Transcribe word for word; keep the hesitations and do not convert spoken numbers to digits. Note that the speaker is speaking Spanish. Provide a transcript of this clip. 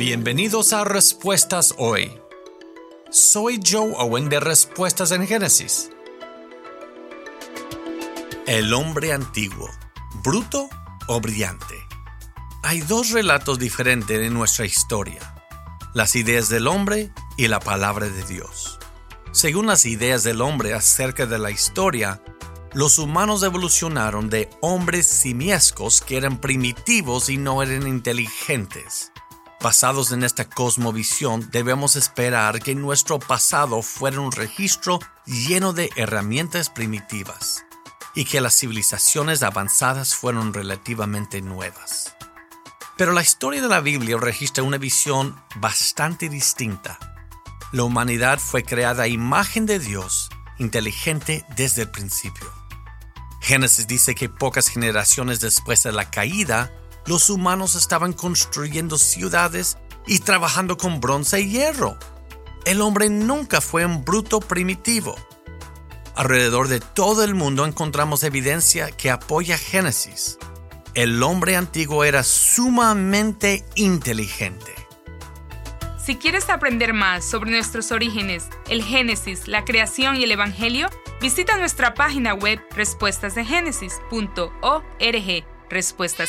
Bienvenidos a Respuestas Hoy. Soy Joe Owen de Respuestas en Génesis. El hombre antiguo, bruto o brillante. Hay dos relatos diferentes en nuestra historia: las ideas del hombre y la palabra de Dios. Según las ideas del hombre acerca de la historia, los humanos evolucionaron de hombres simiescos que eran primitivos y no eran inteligentes. Basados en esta cosmovisión, debemos esperar que nuestro pasado fuera un registro lleno de herramientas primitivas y que las civilizaciones avanzadas fueron relativamente nuevas. Pero la historia de la Biblia registra una visión bastante distinta. La humanidad fue creada a imagen de Dios, inteligente desde el principio. Génesis dice que pocas generaciones después de la caída, los humanos estaban construyendo ciudades y trabajando con bronce y hierro. El hombre nunca fue un bruto primitivo. Alrededor de todo el mundo encontramos evidencia que apoya Génesis. El hombre antiguo era sumamente inteligente. Si quieres aprender más sobre nuestros orígenes, el Génesis, la creación y el Evangelio, visita nuestra página web respuestas de génesis punto org. Respuestas